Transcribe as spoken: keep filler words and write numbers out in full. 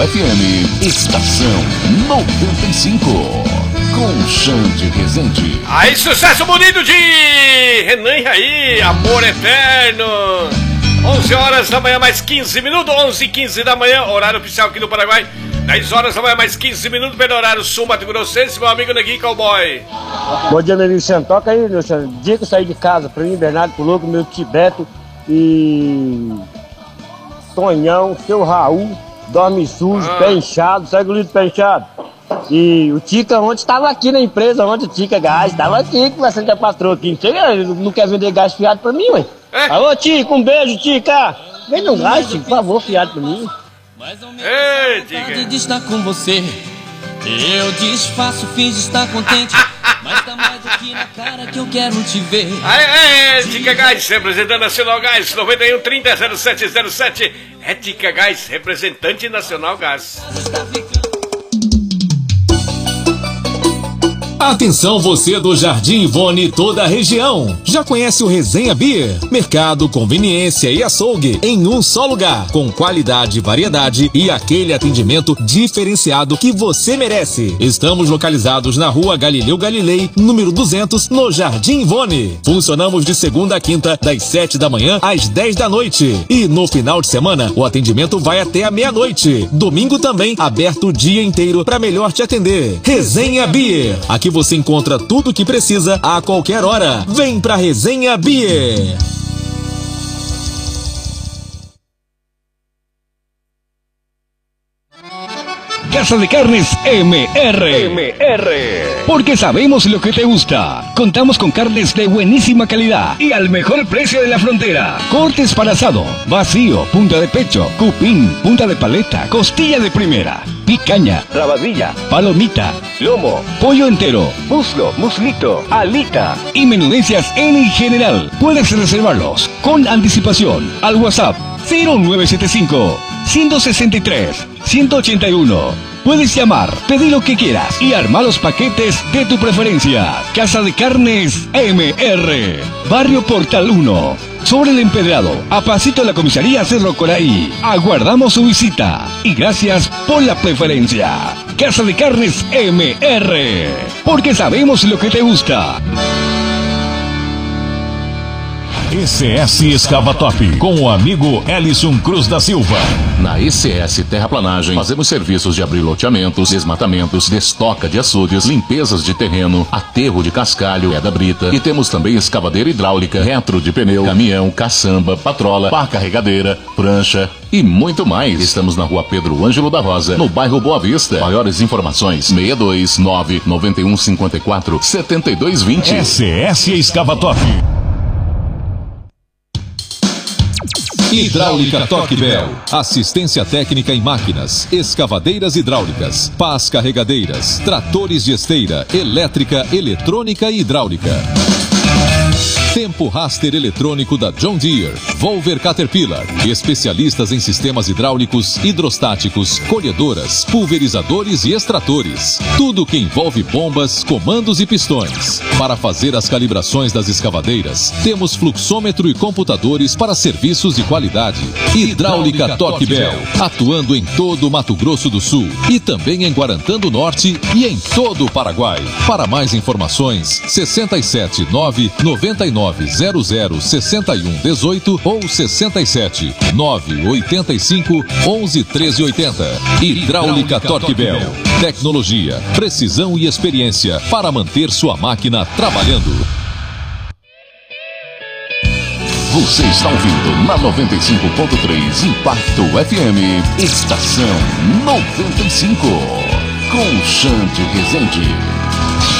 F M, estação noventa e cinco, com Xande Rezende. Aí, sucesso bonito de Renan e Raí, Amor Eterno. onze horas da manhã, mais quinze minutos, onze e quinze da manhã, horário oficial aqui no Paraguai. dez horas da manhã, mais quinze minutos, pelo horário sul Mato Grossense, meu amigo Neguinho Cowboy. Bom dia, meu amigo Xande. Toca aí, meu Xande. Dia que eu saí de casa, pra mim, Bernardo, pro Louco, meu Tibeto e Tonhão, seu Raul, dorme sujo, ah. pé inchado, segue o livro pé inchado. E o Tica ontem estava aqui na empresa, ontem o Tica Gás, estava aqui conversando com a patroa aqui. Chega, não quer vender gás fiado pra mim, ué? É? Alô, Tica, um beijo, Tica. Vem no gás, Tica, por favor, fiado pra mim. Ei, Tica. De estar com você, eu disfarço, finge estar contente, mas tá mais do que na cara que eu quero te ver. Aê, aê, Tica Gás, representante nacional Gás, noventa e um, trinta, zero sete zero sete. É Tica Gás, representante nacional Gás. Atenção você do Jardim Ivone e toda a região. Já conhece o Resenha Beer? Mercado, conveniência e açougue em um só lugar, com qualidade, variedade e aquele atendimento diferenciado que você merece. Estamos localizados na rua Galileu Galilei, número duzentos, no Jardim Ivone. Funcionamos de segunda a quinta, das sete da manhã às dez da noite. E no final de semana, o atendimento vai até a meia-noite. Domingo também, aberto o dia inteiro para melhor te atender. Resenha Beer. Aqui você encontra tudo o que precisa a qualquer hora. Vem pra Resenha Beer. Casa de Carnes M R. M R. Porque sabemos lo que te gusta. Contamos con carnes de buenísima calidad y al mejor precio de la frontera. Cortes para asado, vacío, punta de pecho, cupín, punta de paleta, costilla de primera, picaña, rabadilla, palomita, lomo, pollo entero, muslo, muslito, alita y menudencias en general. Puedes reservarlos con anticipación al WhatsApp cero nueve siete cinco, uno seis tres, uno ocho uno. Puedes llamar, pedir lo que quieras y armar los paquetes de tu preferencia. Casa de Carnes M R, Barrio Portal uno, sobre el Empedrado, a pasito de la comisaría Cerro Coraí. Aguardamos su visita y gracias por la preferencia. Casa de Carnes M R, porque sabemos lo que te gusta. E C S Escavatop, com o amigo Ellison Cruz da Silva. Na E C S Terraplanagem, fazemos serviços de abrir loteamentos, desmatamentos, destoca de açudes, limpezas de terreno, aterro de cascalho, pedra brita, e temos também escavadeira hidráulica, retro de pneu, caminhão, caçamba, patrola, pá carregadeira, prancha e muito mais. Estamos na rua Pedro Ângelo da Rosa, no bairro Boa Vista. Maiores informações, seis dois nove, nove um cinco quatro, sete dois dois zero. E C S Escavatop. Hidráulica Torque Bell. Assistência técnica em máquinas, escavadeiras hidráulicas, pás carregadeiras, tratores de esteira, elétrica, eletrônica e hidráulica. Tempo Raster eletrônico da John Deere, Volver Caterpillar. Especialistas em sistemas hidráulicos, hidrostáticos, colhedoras, pulverizadores e extratores. Tudo que envolve bombas, comandos e pistões. Para fazer as calibrações das escavadeiras, temos fluxômetro e computadores para serviços de qualidade. Hidráulica Torque Bell, atuando em todo o Mato Grosso do Sul e também em Guarantã do Norte e em todo o Paraguai. Para mais informações, seis sete nove, nove nove zero zero, seis um um oito ou seis sete nove oito cinco, onze treze oitenta. Hidráulica Torque Bell. Tecnologia, precisão e experiência para manter sua máquina trabalhando. Você está ouvindo na noventa e cinco ponto três Impacto F M, estação noventa e cinco, com Xande Rezende.